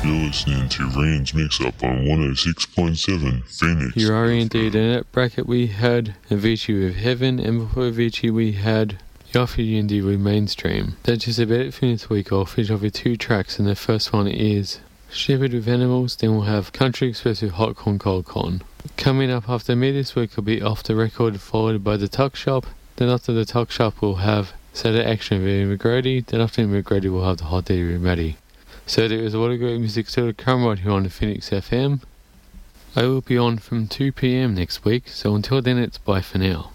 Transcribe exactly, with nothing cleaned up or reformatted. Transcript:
You're listening to Rand's Mix-Up on one oh six point seven Phoenix. You are indeed. In that bracket we had Avicii with Heaven, and before Avicii we had Yaffy Yindi with Mainstream. That's just about it for this week. I'll finish off with two tracks, and the first one is Shepherd with Animals, then we'll have Country Express with Hot Con Cold Con. Coming up after me this week will be Off the Record, followed by The Tuck Shop. Then after The Tuck Shop we'll have Saturday Action with Eddie McGrady. Then after Eddie McGrady we'll have The Hot Daddy with Maddie. So there is a lot of great music still to come right here on the Phoenix F M. I will be on from two p.m. next week, so until then it's bye for now.